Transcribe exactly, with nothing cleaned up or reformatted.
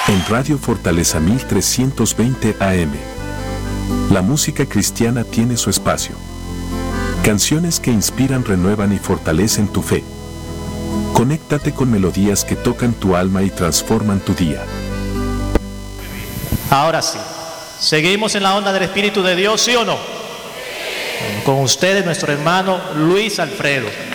En Radio Fortaleza mil trescientos veinte A M. La música cristiana tiene su espacio. Canciones que inspiran, renuevan y fortalecen tu fe. Conéctate con melodías que tocan tu alma y transforman tu día. Ahora sí, seguimos en la onda del Espíritu de Dios, ¿sí o no? Con ustedes, nuestro hermano Luis Alfredo.